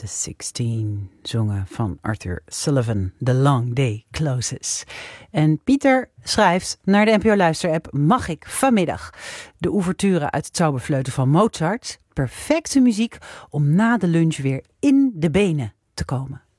The 16 zongen van Arthur Sullivan, The Long Day Closes. En Pieter schrijft naar de NPO Luisterapp: mag ik vanmiddag de ouverture uit het Zauberfleuten van Mozart? Perfecte muziek om na de lunch weer in de benen te komen.